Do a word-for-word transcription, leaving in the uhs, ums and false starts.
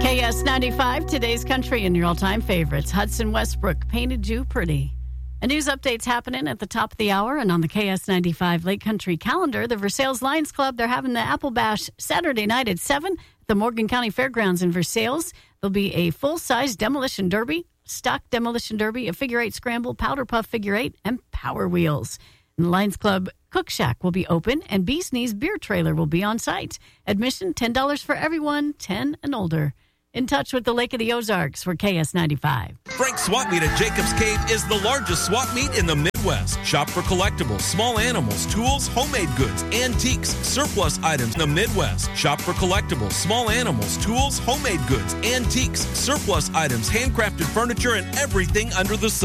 K S ninety-five, today's country and your all-time favorites. Hudson Westbrook, Painted You Pretty. A news update's happening at the top of the hour, and on the K S ninety-five Lake Country calendar, the Versailles Lions Club, they're having the Apple Bash Saturday night at seven at the Morgan County Fairgrounds in Versailles. There'll be a full-size demolition derby, stock demolition derby, a figure eight scramble, powder puff figure eight, and power wheels. And the Lions Club Cook Shack will be open, and Bee's Knees Beer Trailer will be on site. Admission, ten dollars for everyone, ten and older. In touch with the Lake of the Ozarks for K S ninety-five. Frank's Swap Meet at Jacobs Cave is the largest swap meet in the Midwest. Shop for collectibles, small animals, tools, homemade goods, antiques, surplus items in the Midwest. Shop for collectibles, small animals, tools, homemade goods, antiques, surplus items, handcrafted furniture, and everything under the sun.